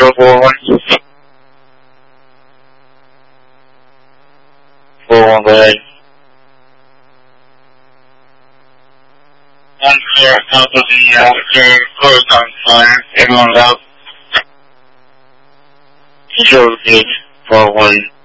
041. 41, go ahead. I'm clear, top of the closed on fire. Everyone's out. 0 gauge, 41.